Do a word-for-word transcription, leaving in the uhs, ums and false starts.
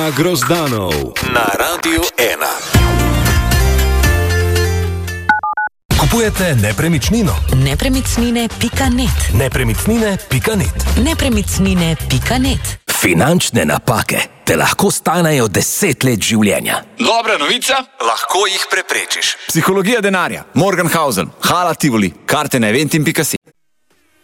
Grozdanov na Radiu ena. Kupujete nepremičnino? Nepremičnine pika net. Nepremičnine pika net. Nepremičnine pika net. Finančne napake te lahko stanejo deset let življenja. Dobra novica, lahko jih preprečiš. Psihologija denarja, Morgenhausen, Hala Tivoli, karte na eventim pika si.